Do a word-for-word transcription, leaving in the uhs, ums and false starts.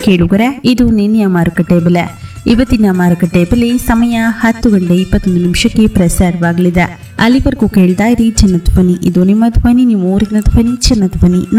ಕೇಳುಗರೆ, ಇದು ನಿನ್ನೆಯ ಮಾರುಕಟ್ಟೆ ಬೆಲೆ. ಇವತ್ತಿನ ಮಾರುಕಟ್ಟೆ ಬೆಲೆ ಸಮಯ ಹತ್ತು ಗಂಟೆ ಇಪ್ಪತ್ತೊಂದು ನಿಮಿಷಕ್ಕೆ ಪ್ರಸಾರವಾಗಲಿದೆ. ಅಲ್ಲಿವರೆಗೂ ಕೇಳ್ತಾ ಇರಿ ಚಿನ್ನದ ಧ್ವನಿ. ಇದು ನಿಮ್ಮ ಧ್ವನಿ, ನಿಮ್ಮ ಊರಿನ ಧ್ವನಿ, ಚಿನ್ನದ ಧ್ವನಿ.